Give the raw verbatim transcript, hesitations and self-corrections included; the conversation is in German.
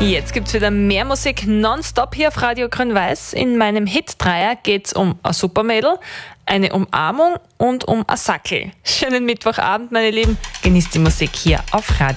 Jetzt gibt's wieder mehr Musik nonstop hier auf Radio Grün-Weiß. In meinem Hit-Dreier geht's um ein Supermädel, eine Umarmung und um ein Sackel. Schönen Mittwochabend, meine Lieben. Genießt die Musik hier auf Radio